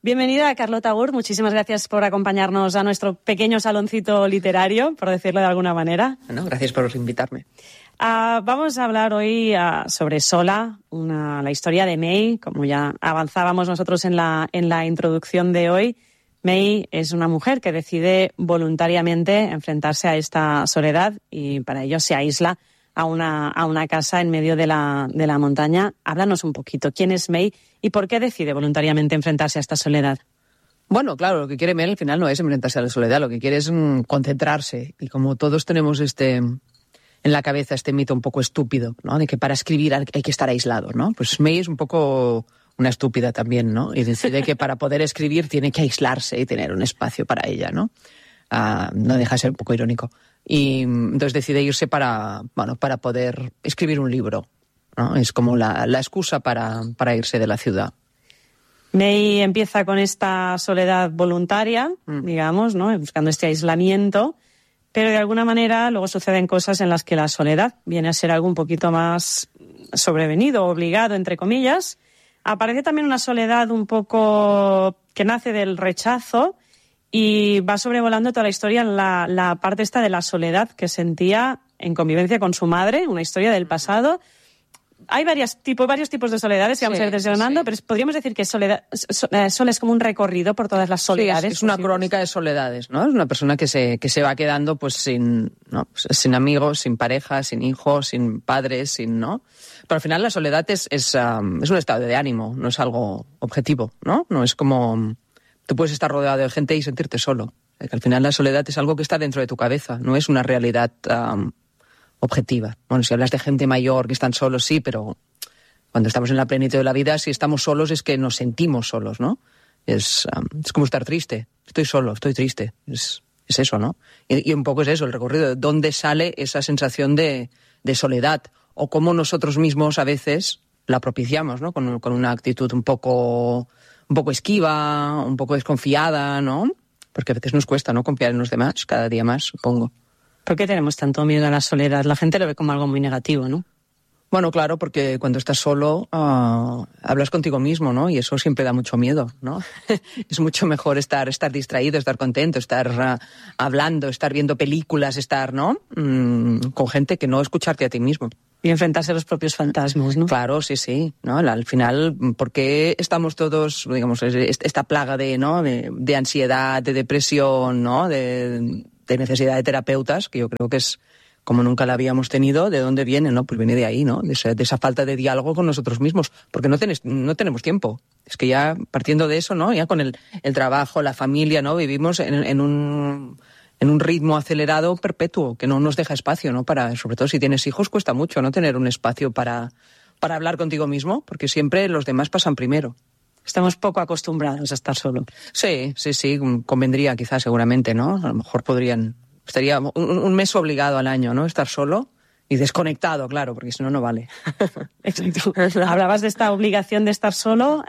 Bienvenida, Carlota Gurt. Muchísimas gracias por acompañarnos a nuestro pequeño saloncito literario, por decirlo de alguna manera. Bueno, gracias por invitarme. Vamos a hablar hoy sobre Sola, la historia de May, como ya avanzábamos nosotros en la introducción de hoy. May es una mujer que decide voluntariamente enfrentarse a esta soledad y para ello se aísla a una casa en medio de la montaña. Háblanos un poquito, ¿quién es May y por qué decide voluntariamente enfrentarse a esta soledad? Bueno, claro, lo que quiere May al final no es enfrentarse a la soledad, lo que quiere es concentrarse. Y como todos tenemos en la cabeza este mito un poco estúpido, ¿no? De que para escribir hay que estar aislado, ¿no? Pues May es un poco una estúpida también, ¿no? Y decide que para poder escribir tiene que aislarse y tener un espacio para ella, ¿no? No deja de ser un poco irónico. Y entonces decide irse para poder escribir un libro, ¿no? Es como la excusa para irse de la ciudad. May empieza con esta soledad voluntaria, digamos, ¿no? Buscando este aislamiento, pero de alguna manera luego suceden cosas en las que la soledad viene a ser algo un poquito más sobrevenido, obligado, entre comillas. Aparece también una soledad un poco que nace del rechazo y va sobrevolando toda la historia la parte esta de la soledad que sentía en convivencia con su madre, una historia del pasado. Hay varios tipos de soledades que vamos a ir desgranando, pero podríamos decir que Sola es como un recorrido por todas las soledades. Sí, es una crónica de soledades, ¿no? Es una persona que se va quedando pues sin amigos, sin pareja, sin hijos, sin padres, ¿no? Pero al final la soledad es un estado de ánimo, no es algo objetivo, ¿no? No es como tú puedes estar rodeado de gente y sentirte solo. Que al final la soledad es algo que está dentro de tu cabeza, no es una realidad objetiva. Bueno, si hablas de gente mayor que están solos, sí, pero cuando estamos en la plenitud de la vida, si estamos solos es que nos sentimos solos, ¿no? Es como estar triste. Estoy solo, estoy triste. Es eso, ¿no? Y un poco es eso, el recorrido. ¿De dónde sale esa sensación de soledad? O cómo nosotros mismos a veces la propiciamos, ¿no? Con una actitud un poco esquiva, un poco desconfiada, ¿no? Porque a veces nos cuesta, ¿no? Confiar en los demás, cada día más, supongo. ¿Por qué tenemos tanto miedo a la soledad? La gente lo ve como algo muy negativo, ¿no? Bueno, claro, porque cuando estás solo hablas contigo mismo, ¿no? Y eso siempre da mucho miedo, ¿no? Es mucho mejor estar distraído, estar contento, estar hablando, estar viendo películas, estar, ¿no? Con gente que no escucharte a ti mismo. Y enfrentarse a los propios fantasmas, ¿no? Claro, sí, ¿no? Al final, ¿por qué estamos todos, digamos, esta plaga de ansiedad, de depresión, ¿no? De necesidad de terapeutas, que yo creo que es como nunca la habíamos tenido? ¿De dónde viene? ¿No? Pues viene de ahí, ¿no? De esa falta de diálogo con nosotros mismos, porque no tenemos tiempo. Es que ya partiendo de eso, ¿no? Ya con el trabajo, la familia, ¿no? Vivimos en un ritmo acelerado perpetuo que no nos deja espacio, ¿no? Sobre todo si tienes hijos, cuesta mucho, ¿no? Tener un espacio para hablar contigo mismo, porque siempre los demás pasan primero. Estamos poco acostumbrados a estar solo. Sí, convendría quizás seguramente, ¿no? A lo mejor estaría un mes obligado al año, ¿no? Estar solo y desconectado, claro, porque si no, no vale. Exacto. Hablabas de esta obligación de estar solo.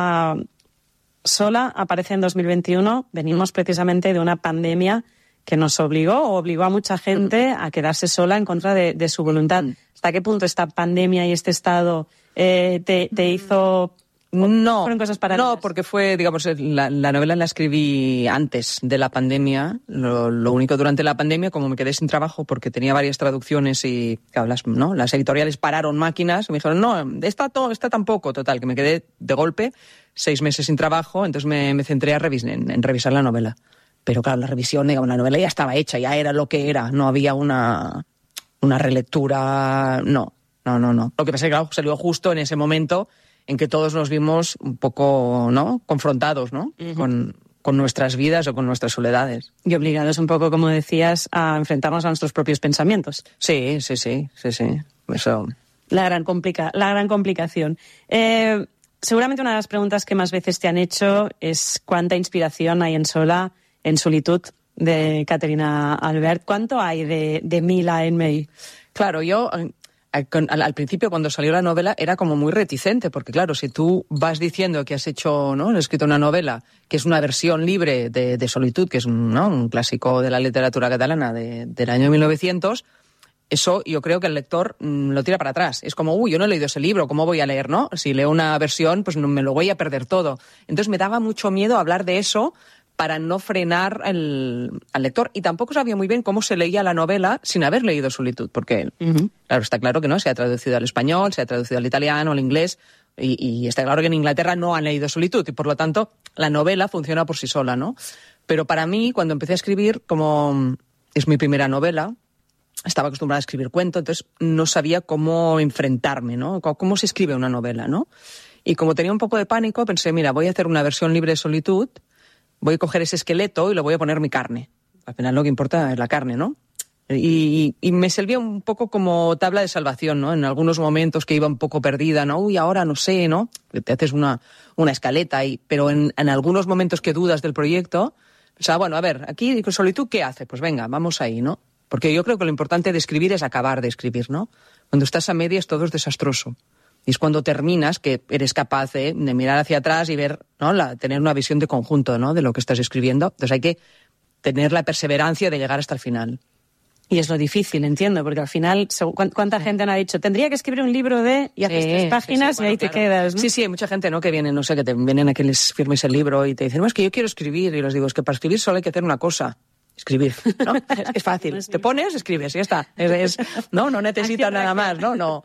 Sola aparece en 2021. Venimos precisamente de una pandemia que nos obligó a mucha gente a quedarse sola en contra de su voluntad. ¿Hasta qué punto esta pandemia y este estado te hizo...? No, fueron cosas paralelas. No, porque fue, digamos, la novela la escribí antes de la pandemia. Lo único, durante la pandemia, como me quedé sin trabajo porque tenía varias traducciones y claro, las editoriales pararon máquinas, me dijeron, no, esta tampoco, total, que me quedé de golpe 6 meses sin trabajo, entonces me centré en revisar la novela. Pero claro, la revisión, digamos, la novela ya estaba hecha, ya era lo que era, no había una relectura, no. Lo que pasa es que claro, salió justo en ese momento en que todos nos vimos un poco, ¿no? Confrontados, ¿no? Uh-huh. Con nuestras vidas o con nuestras soledades. Y obligados un poco, como decías, a enfrentarnos a nuestros propios pensamientos. Sí. Eso. La gran complicación. Seguramente una de las preguntas que más veces te han hecho es cuánta inspiración hay en Sola, en Solitud, de Caterina Albert. ¿Cuánto hay de Mila en May? Claro, yo... Al principio, cuando salió la novela, era como muy reticente, porque claro, si tú vas diciendo que has escrito una novela que es una versión libre de Solitud, que es un clásico de la literatura catalana del año 1900, eso yo creo que el lector lo tira para atrás. Es como, yo no he leído ese libro, ¿cómo voy a leer, no? Si leo una versión, pues no, me lo voy a perder todo. Entonces me daba mucho miedo hablar de eso para no frenar al lector. Y tampoco sabía muy bien cómo se leía la novela sin haber leído Solitud, porque, claro, está claro que no, se ha traducido al español, se ha traducido al italiano, al inglés, y está claro que en Inglaterra no han leído Solitud, y por lo tanto la novela funciona por sí sola, ¿no? Pero para mí, cuando empecé a escribir, como es mi primera novela, estaba acostumbrada a escribir cuento, entonces no sabía cómo enfrentarme, ¿no? Cómo se escribe una novela, ¿no? Y como tenía un poco de pánico, pensé, mira, voy a hacer una versión libre de Solitud, voy a coger ese esqueleto y le voy a poner mi carne. Al final lo que importa es la carne, ¿no? Y me servía un poco como tabla de salvación, ¿no? En algunos momentos que iba un poco perdida, ¿no? Ahora no sé, ¿no? Te haces una escaleta, pero en algunos momentos que dudas del proyecto, o sea, bueno, a ver, aquí Solitud, ¿qué hace? Pues venga, vamos ahí, ¿no? Porque yo creo que lo importante de escribir es acabar de escribir, ¿no? Cuando estás a medias todo es desastroso. Y es cuando terminas que eres capaz de mirar hacia atrás y ver, ¿no? Tener una visión de conjunto, ¿no? De lo que estás escribiendo. Entonces hay que tener la perseverancia de llegar hasta el final. Y es lo difícil, entiendo, porque al final, ¿cuánta gente me ha dicho? Tendría que escribir un libro de... Y haces 3 páginas, sí, bueno, y ahí claro, te quedas, ¿no? Sí, hay mucha gente, ¿no? Que viene, no sé, que te vienen a que les firmes el libro y te dicen, no, es que yo quiero escribir. Y les digo, es que para escribir solo hay que hacer una cosa. Escribir, ¿no? Es fácil. Te pones, escribes y ya está. No necesitas nada más,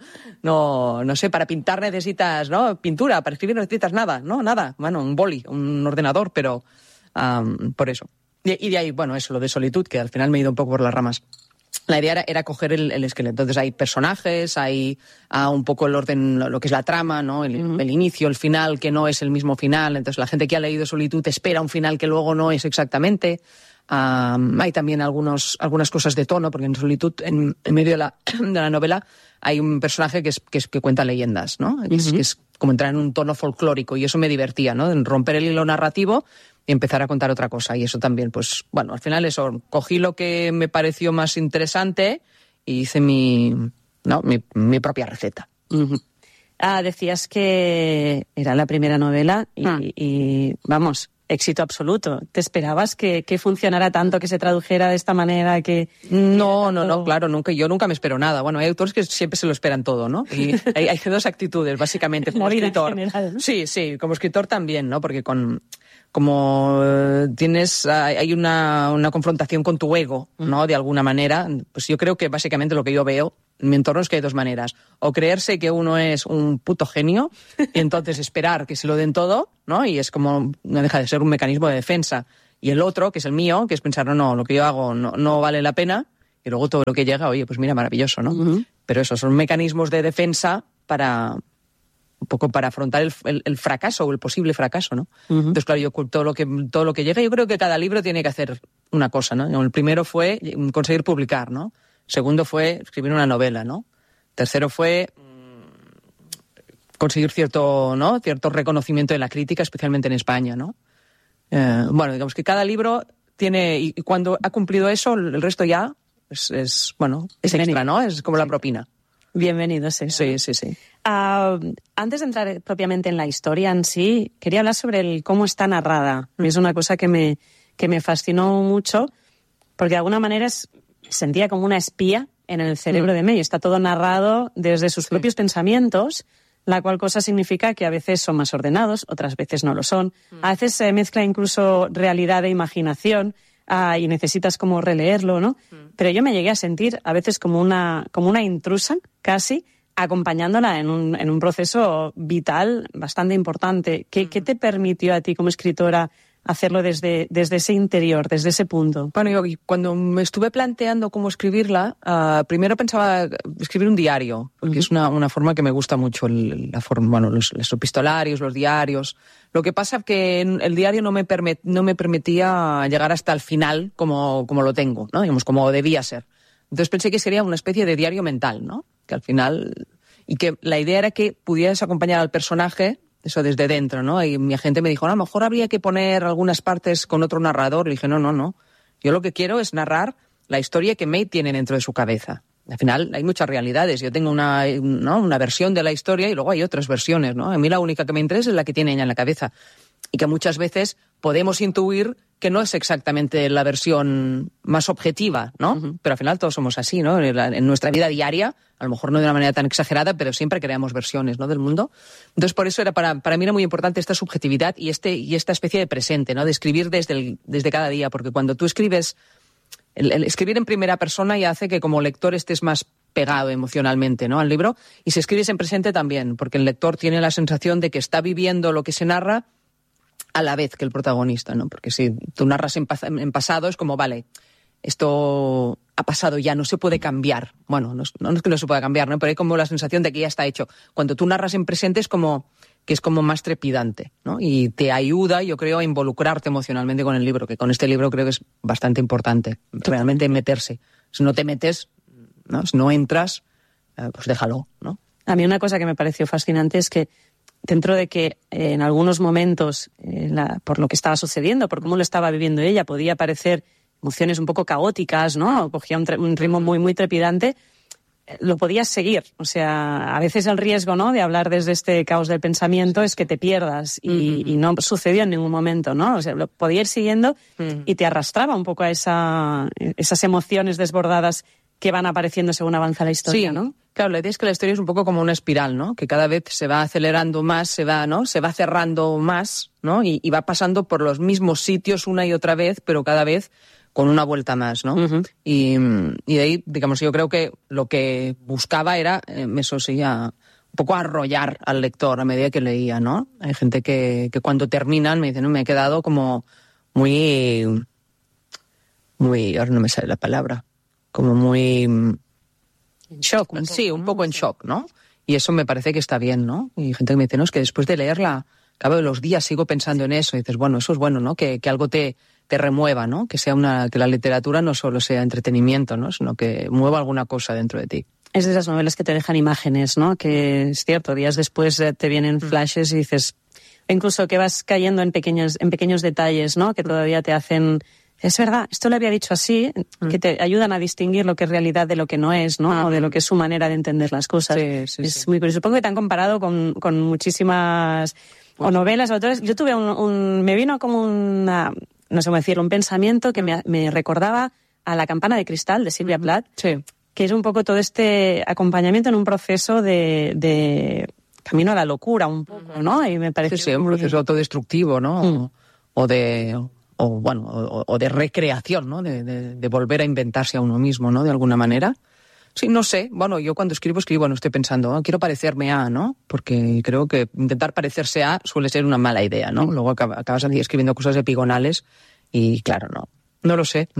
no sé, para pintar necesitas, ¿no? Pintura, para escribir no necesitas nada, ¿no? Nada. Bueno, un boli, un ordenador, pero por eso. Y de ahí, bueno, eso, lo de Solitud, que al final me he ido un poco por las ramas. La idea era coger el esqueleto. Entonces hay personajes, hay un poco el orden, lo que es la trama, ¿no? El inicio, el final, que no es el mismo final. Entonces la gente que ha leído Solitud espera un final que luego no es exactamente. Hay también algunas cosas de tono, porque en Solitud, en medio de la novela, hay un personaje que cuenta leyendas, ¿no? Que es como entrar en un tono folclórico, y eso me divertía, ¿no? En romper el hilo narrativo y empezar a contar otra cosa. Y eso también, pues, bueno, al final eso, cogí lo que me pareció más interesante y hice mi propia receta. Decías que era la primera novela y vamos, éxito absoluto. ¿Te esperabas que funcionara tanto, que se tradujera de esta manera? No, claro, yo nunca me espero nada. Bueno, hay autores que siempre se lo esperan todo, ¿no? Y hay 2 actitudes, básicamente, como escritor. General, ¿no? Sí, como escritor también, ¿no? Porque como hay una confrontación con tu ego, ¿no? De alguna manera, pues yo creo que básicamente lo que yo veo en mi entorno es que hay 2 maneras. O creerse que uno es un puto genio y entonces esperar que se lo den todo, ¿no? Y es como, no deja de ser un mecanismo de defensa. Y el otro, que es el mío, que es pensar, no, lo que yo hago no vale la pena, y luego todo lo que llega, oye, pues mira, maravilloso, ¿no? Pero eso, son mecanismos de defensa un poco para afrontar el fracaso o el posible fracaso, ¿no? Entonces, claro, yo todo lo que llega, yo creo que cada libro tiene que hacer una cosa, ¿no? El primero fue conseguir publicar, ¿no? Segundo fue escribir una novela, ¿no? Tercero fue conseguir cierto reconocimiento de la crítica, especialmente en España, ¿no? Bueno, digamos que cada libro tiene, y cuando ha cumplido eso, el resto ya es extra, ¿no? Es como la propina. Bienvenido, sí. Sí. Antes de entrar propiamente en la historia en sí, quería hablar sobre cómo está narrada. Es una cosa que me fascinó mucho, porque de alguna manera sentía como una espía en el cerebro de May. Está todo narrado desde sus propios pensamientos, la cual cosa significa que a veces son más ordenados, otras veces no lo son. A veces se mezcla incluso realidad e imaginación, y necesitas como releerlo, ¿no? Pero yo me llegué a sentir a veces como una intrusa, casi, acompañándola en un proceso vital bastante importante. ¿Qué te permitió a ti como escritora hacerlo desde ese interior, desde ese punto? Bueno, yo cuando me estuve planteando cómo escribirla, primero pensaba escribir un diario, porque es una forma que me gusta mucho, los epistolarios, los diarios. Lo que pasa es que el diario no me permitía llegar hasta el final como lo tengo, ¿no? Digamos, como debía ser. Entonces pensé que sería una especie de diario mental, ¿no? Que al final... Y que la idea era que pudieras acompañar al personaje, eso desde dentro, ¿no? Y mi agente me dijo, a lo mejor habría que poner algunas partes con otro narrador. Y dije, no. Yo lo que quiero es narrar la historia que May tiene dentro de su cabeza. Al final hay muchas realidades. Yo tengo una versión de la historia y luego hay otras versiones, ¿no? A mí la única que me interesa es la que tiene ella en la cabeza. Y que muchas veces podemos intuir que no es exactamente la versión más objetiva, ¿no? Pero al final todos somos así, ¿no? En nuestra vida diaria, a lo mejor no de una manera tan exagerada, pero siempre creamos versiones, ¿no?, del mundo. Entonces, por eso para mí era muy importante esta subjetividad y esta especie de presente, ¿no?, de escribir desde cada día, porque cuando tú escribes, el escribir en primera persona ya hace que como lector estés más pegado emocionalmente, ¿no?, al libro, y si escribes en presente también, porque el lector tiene la sensación de que está viviendo lo que se narra a la vez que el protagonista, ¿no? Porque si tú narras en pasado es como, vale, esto ha pasado ya, no se puede cambiar. Bueno, no es que no se pueda cambiar, ¿no? Pero hay como la sensación de que ya está hecho. Cuando tú narras en presente es como más trepidante, ¿no? Y te ayuda, yo creo, a involucrarte emocionalmente con el libro, que con este libro creo que es bastante importante, realmente meterse. Si no te metes, ¿no?, si no entras, pues déjalo, ¿no? A mí una cosa que me pareció fascinante es que dentro de que en algunos momentos, por lo que estaba sucediendo, por cómo lo estaba viviendo ella, podía parecer emociones un poco caóticas, ¿no? Cogía un ritmo muy, muy trepidante, lo podías seguir. O sea, a veces el riesgo, ¿no?, de hablar desde este caos del pensamiento es que te pierdas y no sucedió en ningún momento, ¿no? O sea, lo podía ir siguiendo y te arrastraba un poco a esas emociones desbordadas que van apareciendo según avanza la historia, sí, ¿no? Claro, la idea es que la historia es un poco como una espiral, ¿no? Que cada vez se va acelerando más, se va cerrando más, ¿no? Y va pasando por los mismos sitios una y otra vez, pero cada vez con una vuelta más, ¿no? Y de ahí, digamos, yo creo que lo que buscaba era, eso sí, un poco arrollar al lector a medida que leía, ¿no? Hay gente que cuando terminan me dicen, no, me he quedado como muy, ahora no me sale la palabra, como muy... En shock. Sí, un poco en shock, ¿no? Y eso me parece que está bien, ¿no? Y gente que me dice, no, es que después de leerla, al cabo de los días sigo pensando en eso. Y dices, bueno, eso es bueno, ¿no? Que algo te remueva, ¿no? Que la literatura no solo sea entretenimiento, ¿no? Sino que mueva alguna cosa dentro de ti. Es de esas novelas que te dejan imágenes, ¿no? Que es cierto, días después te vienen flashes y dices... Incluso que vas cayendo en pequeños detalles, ¿no? Que todavía te hacen... Es verdad, esto lo había dicho así, que te ayudan a distinguir lo que es realidad de lo que no es, ¿no? O de lo que es su manera de entender las cosas. Sí. Muy curioso. Supongo que te han comparado con muchísimas o novelas o autores. Yo tuve me vino como no sé cómo decirlo, un pensamiento que me recordaba a La campana de cristal de Silvia Plath, que es un poco todo este acompañamiento en un proceso de camino a la locura, un poco, ¿no? Y me parece un proceso autodestructivo, ¿no? O de recreación, ¿no? De volver a inventarse a uno mismo, ¿no? De alguna manera. Sí, no sé. Bueno, yo cuando escribo, no estoy pensando, quiero parecerme a, ¿no? Porque creo que intentar parecerse a suele ser una mala idea, ¿no? Luego acabas escribiendo cosas epigonales y, claro, no lo sé.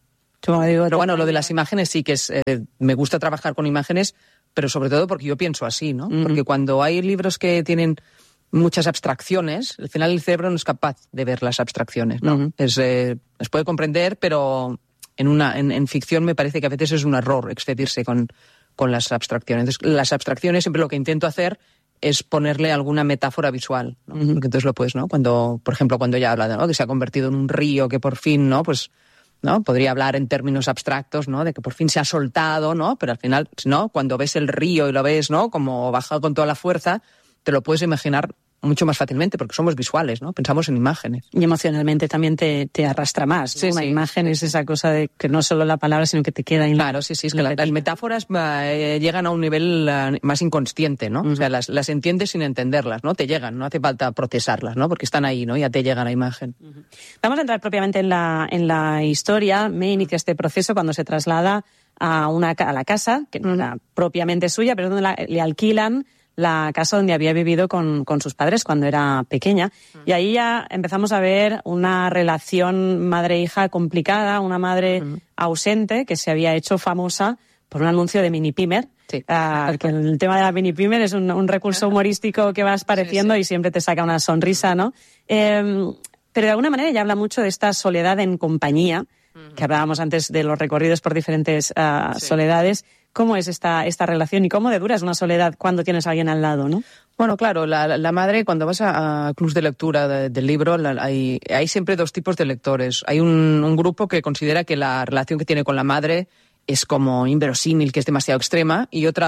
Pero bueno, lo de las imágenes sí que es... me gusta trabajar con imágenes, pero sobre todo porque yo pienso así, ¿no? Porque cuando hay libros que tienen... muchas abstracciones, al final el cerebro no es capaz de ver las abstracciones, ¿no? Las puede comprender, pero en ficción me parece que a veces es un error excedirse con las abstracciones. Entonces, las abstracciones siempre lo que intento hacer es ponerle alguna metáfora visual, ¿no? Porque entonces lo puedes, ¿no? Por ejemplo, cuando ella habla de, ¿no?, que se ha convertido en un río, que por fin, ¿no? Pues, ¿no? Podría hablar en términos abstractos, ¿no? De que por fin se ha soltado, ¿no? Pero al final, ¿no? Cuando ves el río y lo ves, ¿no?, como baja con toda la fuerza, te lo puedes imaginar mucho más fácilmente, porque somos visuales, ¿no? Pensamos en imágenes. Y emocionalmente también te arrastra más, ¿no? La imagen es esa cosa de que no solo la palabra, sino que te queda ahí. Claro, sí, es que las metáforas llegan a un nivel más inconsciente, ¿no? O sea, las entiendes sin entenderlas, ¿no? Te llegan, no hace falta procesarlas, ¿no? Porque están ahí, ¿no? Ya te llega la imagen. Vamos a entrar propiamente en la historia. Me inicia este proceso cuando se traslada a la casa, que no era propiamente suya, pero donde le alquilan la casa donde había vivido con sus padres cuando era pequeña. Y ahí ya empezamos a ver una relación madre-hija complicada, una madre ausente que se había hecho famosa por un anuncio de Mini Pimer. Sí. Que el tema de la Mini Pimer es un recurso humorístico que vas pareciendo y siempre te saca una sonrisa, ¿no? Pero de alguna manera ya habla mucho de esta soledad en compañía, que hablábamos antes de los recorridos por diferentes soledades. ¿Cómo es esta relación y cómo de dura es una soledad cuando tienes a alguien al lado, ¿no? Bueno, claro, la madre, cuando vas a clubs de lectura del libro, hay siempre dos tipos de lectores. Hay un grupo que considera que la relación que tiene con la madre es como inverosímil, que es demasiado extrema, y otra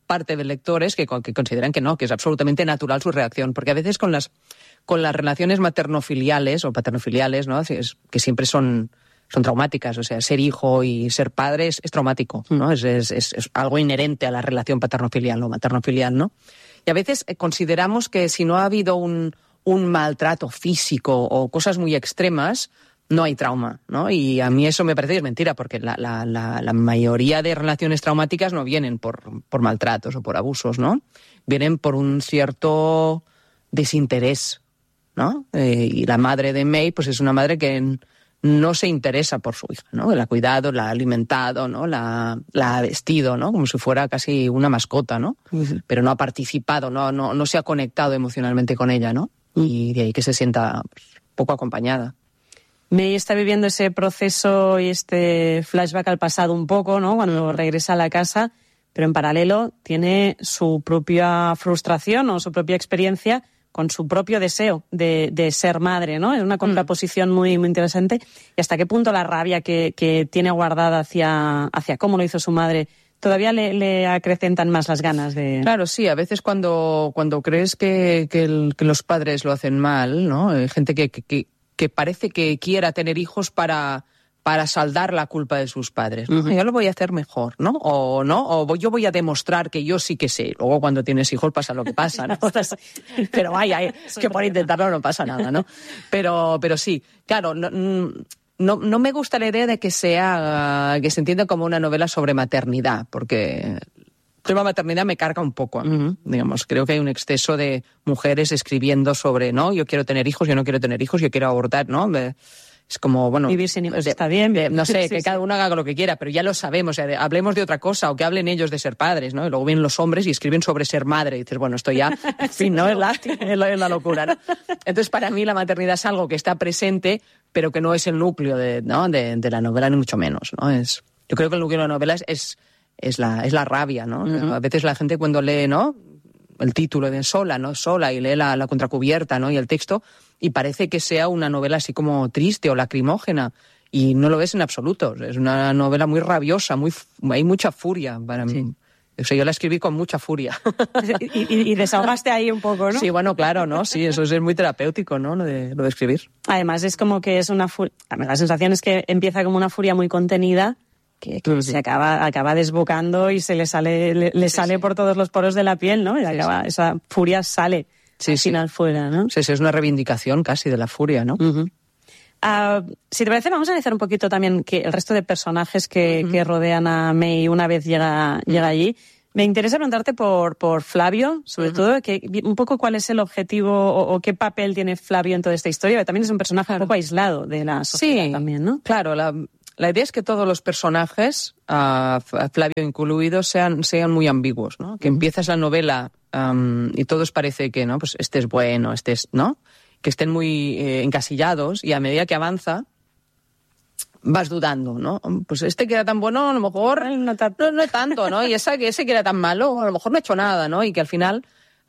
parte de lectores que consideran que no, que es absolutamente natural su reacción, porque a veces con las relaciones maternofiliales o paternofiliales, ¿no? Que siempre son traumáticas, o sea, ser hijo y ser padre es traumático, ¿no? Es algo inherente a la relación paternofilial o maternofilial, ¿no? Y a veces consideramos que si no ha habido un maltrato físico o cosas muy extremas, no hay trauma, ¿no? Y a mí eso me parece que es mentira, porque la mayoría de relaciones traumáticas no vienen por maltratos o por abusos, ¿no? Vienen por un cierto desinterés, ¿no? Y la madre de May, pues es una madre que no se interesa por su hija, ¿no? La ha cuidado, la ha alimentado, ¿no? La ha vestido, ¿no? Como si fuera casi una mascota, ¿no? Uh-huh. Pero no ha participado, no se ha conectado emocionalmente con ella, ¿no? Uh-huh. Y de ahí que se sienta poco acompañada. May está viviendo ese proceso y este flashback al pasado un poco, ¿no? Cuando regresa a la casa, pero en paralelo tiene su propia frustración o su propia experiencia con su propio deseo de ser madre, ¿no? Es una contraposición muy, muy interesante. Y hasta qué punto la rabia que tiene guardada hacia cómo lo hizo su madre todavía le acrecentan más las ganas de... Claro, sí, a veces cuando crees que los padres lo hacen mal, ¿no? Hay gente que parece que quiera tener hijos para saldar la culpa de sus padres, ¿no? Uh-huh. Yo lo voy a hacer mejor, ¿no? O yo voy a demostrar que yo sí que sé. Luego cuando tienes hijos pasa lo que pasa, ¿no? Pero es que por intentarlo no pasa nada, ¿no? Pero sí, claro, no me gusta la idea de que se entienda como una novela sobre maternidad, porque el tema maternidad me carga un poco. Uh-huh. Digamos, creo que hay un exceso de mujeres escribiendo sobre, ¿no? Yo quiero tener hijos, yo no quiero tener hijos, yo quiero abortar, ¿no? Es como, bueno... Vivir sin hijos está bien. No sé, sí, que cada uno haga lo que quiera, pero ya lo sabemos. O sea, hablemos de otra cosa, o que hablen ellos de ser padres, ¿no? Y luego vienen los hombres y escriben sobre ser madre. Y dices, bueno, esto ya, en fin, ¿no? Es la locura, ¿no? Entonces, para mí la maternidad es algo que está presente, pero que no es el núcleo de la novela, ni mucho menos, ¿no? Yo creo que el núcleo de la novela es la rabia, ¿no? Uh-huh. A veces la gente cuando lee, ¿no? El título de Sola, ¿no? Sola, y lee la contracubierta, ¿no? Y el texto, y parece que sea una novela así como triste o lacrimógena, y no lo es en absoluto. Es una novela muy rabiosa, hay mucha furia para mí. Sí. O sea, yo la escribí con mucha furia. Y desahogaste ahí un poco, ¿no? Sí, bueno, claro, ¿no? Sí, eso es muy terapéutico, ¿no? Lo de escribir. Además, es como que es una furia... La sensación es que empieza como una furia muy contenida, que se acaba desbocando y se le sale por todos los poros de la piel, ¿no? Y esa furia sale al final fuera, ¿no? Sí, es una reivindicación casi de la furia, ¿no? Uh-huh. Si te parece, vamos a analizar un poquito también el resto de personajes que rodean a May una vez llega allí. Me interesa preguntarte por Flavio, sobre todo, un poco cuál es el objetivo o qué papel tiene Flavio en toda esta historia. También es un personaje un poco aislado de la sociedad también, ¿no? Claro, la idea es que todos los personajes, Flavio incluido, sean muy ambiguos, ¿no? Que empiezas la novela y todos parece que, ¿no? Pues este es bueno, este es, ¿no? Que estén muy encasillados, y a medida que avanza vas dudando, ¿no? Pues este que era tan bueno, a lo mejor no tanto, ¿no? Y ese que era tan malo, a lo mejor no ha hecho nada, ¿no? Y que al final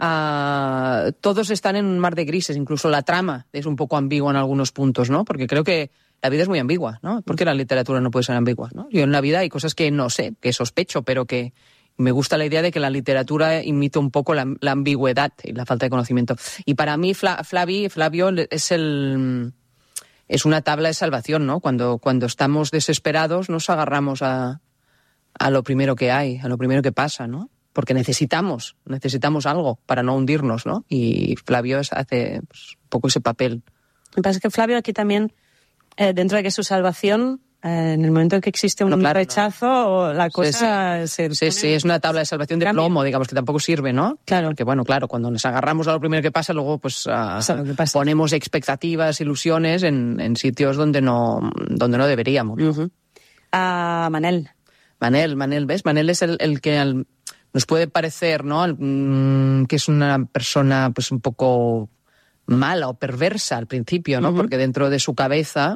todos están en un mar de grises. Incluso la trama es un poco ambigua en algunos puntos, ¿no? Porque creo que la vida es muy ambigua, ¿no? ¿Por qué la literatura no puede ser ambigua, ¿no? Yo en la vida hay cosas que no sé, que sospecho, pero que me gusta la idea de que la literatura imita un poco la ambigüedad y la falta de conocimiento. Y para mí Flavio es una tabla de salvación, ¿no? Cuando estamos desesperados nos agarramos a lo primero que hay, a lo primero que pasa, ¿no? Porque necesitamos algo para no hundirnos, ¿no? Y Flavio hace un poco ese papel. Me parece que Flavio aquí también, dentro de que es su salvación, en el momento en que existe un rechazo, la cosa sí, es una tabla de salvación de plomo, digamos, que tampoco sirve, ¿no? Claro. Porque, bueno, claro, cuando nos agarramos a lo primero que pasa, luego pues ponemos expectativas, ilusiones en sitios donde no deberíamos. Uh-huh. Manel, ¿ves? Manel es el que nos puede parecer, ¿no? Que es una persona pues un poco mala o perversa al principio, ¿no? Uh-huh. Porque dentro de su cabeza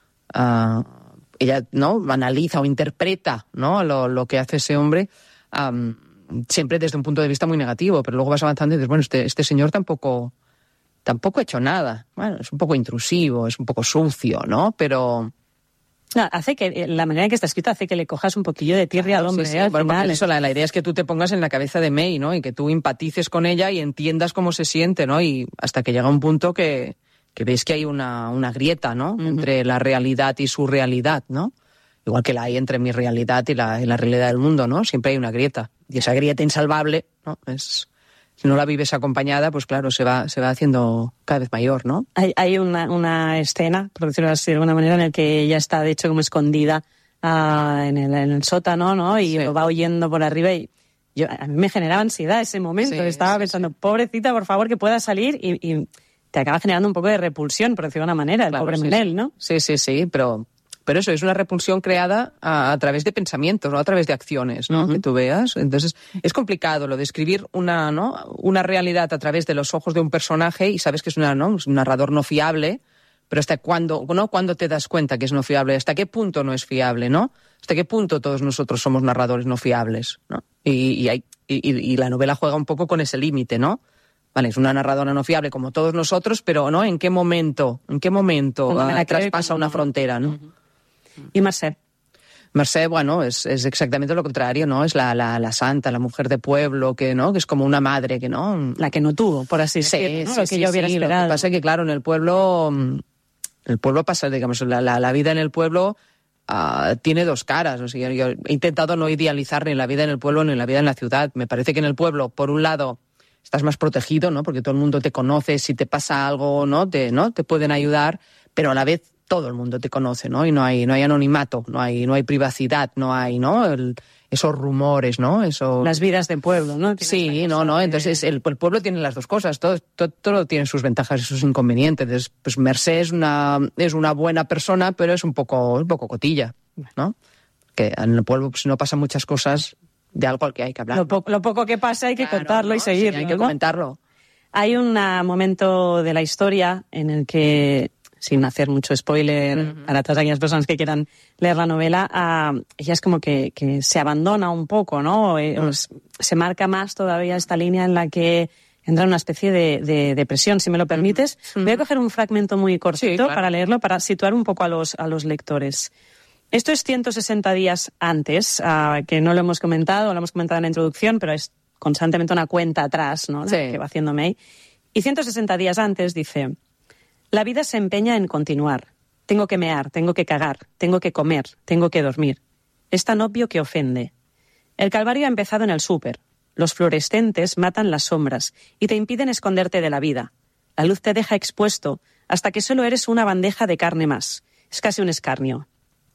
ella, ¿no? Analiza o interpreta, ¿no? lo que hace ese hombre, siempre desde un punto de vista muy negativo, pero luego vas avanzando y dices, bueno, este señor tampoco ha hecho nada. Bueno, es un poco intrusivo, es un poco sucio, ¿no? Pero No, hace que la manera en que está escrito hace que le cojas un poquillo de tirria al hombre. Sí. Al bueno, final, eso, la idea es que tú te pongas en la cabeza de May, ¿no? Y que tú empatices con ella y entiendas cómo se siente, ¿no? Y hasta que llega un punto que ves que hay una grieta, ¿no? Entre la realidad y su realidad, ¿no? Igual que la hay entre mi realidad y la realidad del mundo, ¿no? Siempre hay una grieta. Y esa grieta insalvable, ¿no? Si no la vives acompañada, pues claro, se va haciendo cada vez mayor, ¿no? Hay una escena, por decirlo así de alguna manera, en la que ella está, de hecho, como escondida en el sótano, ¿no? Y lo va oyendo por arriba y a mí me generaba ansiedad ese momento. Estaba pensando, pobrecita, por favor, que pueda salir y te acaba generando un poco de repulsión, por decirlo de alguna manera, el pobre Manel, ¿no? Sí, pero eso es una repulsión creada a través de pensamientos, no a través de acciones, ¿no? Que tú veas. Entonces, es complicado lo de escribir una realidad a través de los ojos de un personaje y sabes que es un narrador no fiable, pero ¿hasta cuándo, no? ¿Cuándo te das cuenta que es no fiable? ¿Hasta qué punto no es fiable, no? ¿Hasta qué punto todos nosotros somos narradores no fiables, no? Y la novela juega un poco con ese límite, ¿no? Vale, es una narradora no fiable como todos nosotros, pero ¿no? ¿En qué momento traspasa una frontera, no? ¿Y Mercè? Mercè, bueno, es exactamente lo contrario, ¿no? Es la santa, la mujer de pueblo, que es como una madre, que no... La que no tuvo, por así decirlo, ¿no? Lo que yo hubiera esperado. Lo que pasa es que, claro, en el pueblo pasa, digamos, la vida en el pueblo tiene dos caras. O sea, yo he intentado no idealizar ni la vida en el pueblo ni la vida en la ciudad. Me parece que en el pueblo, por un lado, estás más protegido, ¿no? Porque todo el mundo te conoce, si te pasa algo, ¿no? Te pueden ayudar, pero a la vez todo el mundo te conoce, ¿no? Y no hay anonimato, no hay privacidad, no hay, ¿no? Esos rumores, ¿no? Las vidas de pueblo, ¿no? Sí, no. Entonces el pueblo tiene las dos cosas, todo tiene sus ventajas y sus inconvenientes. Entonces, pues Mercè es una buena persona, pero es un poco cotilla, ¿no? Que en el pueblo pues no pasan muchas cosas de algo al que hay que hablar. Lo poco que pasa hay que contarlo, ¿no? Y seguirlo, sí, hay que comentarlo. Hay un momento de la historia en el que, sin hacer mucho spoiler para todas aquellas personas que quieran leer la novela, ella es como que se abandona un poco, ¿no? Se marca más todavía esta línea en la que entra en una especie de depresión, si me lo permites. Voy a coger un fragmento muy cortito para leerlo, para situar un poco a los lectores. Esto es 160 días antes, que no lo hemos comentado en la introducción, pero es constantemente una cuenta atrás, ¿no? Que va haciendo May. Y 160 días antes dice: la vida se empeña en continuar. Tengo que mear, tengo que cagar, tengo que comer, tengo que dormir. Es tan obvio que ofende. El calvario ha empezado en el súper. Los fluorescentes matan las sombras y te impiden esconderte de la vida. La luz te deja expuesto hasta que solo eres una bandeja de carne más. Es casi un escarnio.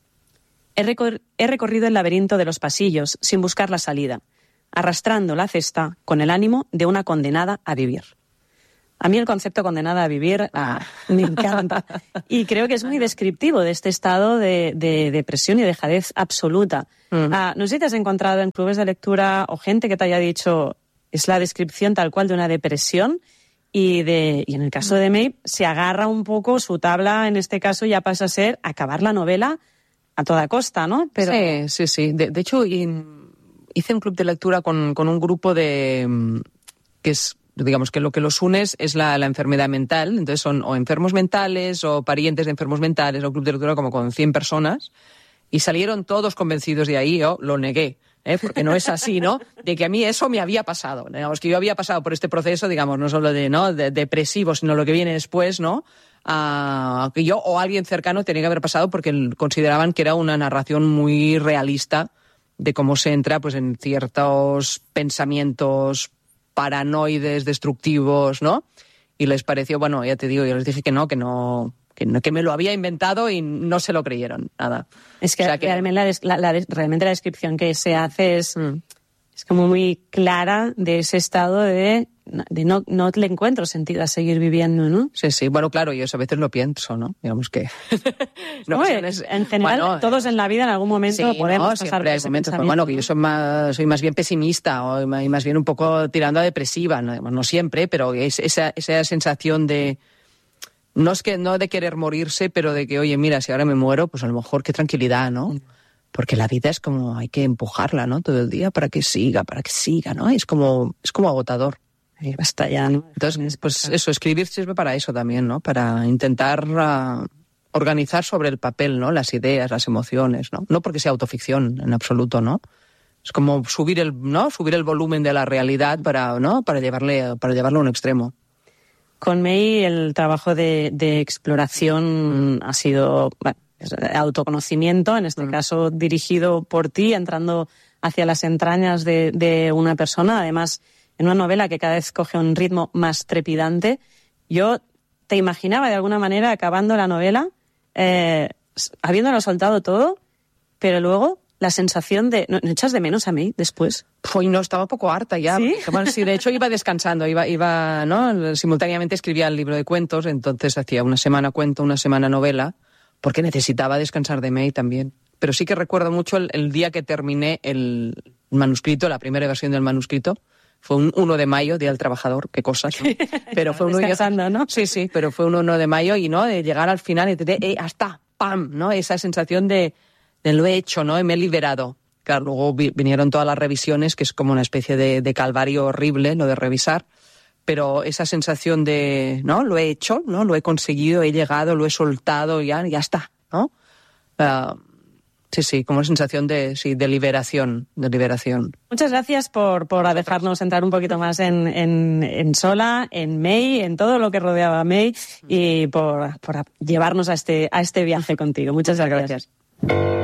He recorrido el laberinto de los pasillos sin buscar la salida, arrastrando la cesta con el ánimo de una condenada a vivir. A mí el concepto condenada a vivir me encanta y creo que es muy descriptivo de este estado de depresión y dejadez absoluta. No sé si te has encontrado en clubes de lectura o gente que te haya dicho es la descripción tal cual de una depresión y en el caso de May se agarra un poco su tabla, en este caso ya pasa a ser acabar la novela a toda costa, ¿no? Pero... Sí. De hecho, hice un club de lectura con un grupo que es, digamos, que lo que los une es la enfermedad mental. Entonces son o enfermos mentales o parientes de enfermos mentales, o un club de lectura como con 100 personas. Y salieron todos convencidos de ahí. Yo lo negué, porque no es así, ¿no? De que a mí eso me había pasado. Digamos, que yo había pasado por este proceso, digamos, no solo de depresivo, sino lo que viene después, ¿no? Que yo o alguien cercano tenía que haber pasado porque consideraban que era una narración muy realista de cómo se entra pues en ciertos pensamientos paranoides, destructivos, ¿no? Y les pareció, bueno, ya te digo, yo les dije que me lo había inventado y no se lo creyeron, nada. Es que, realmente la descripción que se hace es como muy clara de ese estado de no le encuentro sentido a seguir viviendo, ¿no? Sí. Bueno, claro, yo eso a veces lo pienso, ¿no? Digamos que... en general, todos en la vida en algún momento podemos pasar por ese pensamiento. Bueno, que yo soy más bien pesimista y más bien un poco tirando a depresiva, no siempre, pero esa sensación de... No de querer morirse, pero de que, oye, mira, si ahora me muero, pues a lo mejor qué tranquilidad, ¿no? Porque la vida es como, hay que empujarla, ¿no? Todo el día para que siga, ¿no? Es como agotador. Basta ya, ¿no? Entonces, pues eso, escribir sirve para eso también, ¿no? Para intentar organizar sobre el papel, ¿no? Las ideas, las emociones, ¿no? No porque sea autoficción en absoluto, ¿no? Es como subir el volumen de la realidad para llevarlo a un extremo. Con May el trabajo de exploración ha sido autoconocimiento, en este caso dirigido por ti, entrando hacia las entrañas de una persona, además en una novela que cada vez coge un ritmo más trepidante. Yo te imaginaba de alguna manera acabando la novela, habiéndolo soltado todo, pero luego la sensación de... ¿No echas de menos a May después? No, estaba un poco harta ya. ¿Sí? Sí, de hecho iba descansando, iba, ¿no? Simultáneamente escribía el libro de cuentos, entonces hacía una semana cuento, una semana novela, porque necesitaba descansar de May también. Pero sí que recuerdo mucho el día que terminé el manuscrito, la primera versión del manuscrito. Fue un 1 de mayo, Día del Trabajador, qué cosas, ¿no? Pero fue ¿no? Sí, pero fue un 1 de mayo y, ¿no? De llegar al final y de hasta, ¡pam!, ¿no? Esa sensación de lo he hecho, ¿no? Y me he liberado. Claro, luego vinieron todas las revisiones, que es como una especie de calvario horrible, lo de revisar. Pero esa sensación de, ¿no? Lo he hecho, ¿no? Lo he conseguido, he llegado, lo he soltado, ya está, ¿no? Sí, como una sensación de liberación, Muchas gracias por dejarnos entrar un poquito más en Sola, en May, en todo lo que rodeaba a May y por llevarnos a este viaje contigo. Muchas gracias.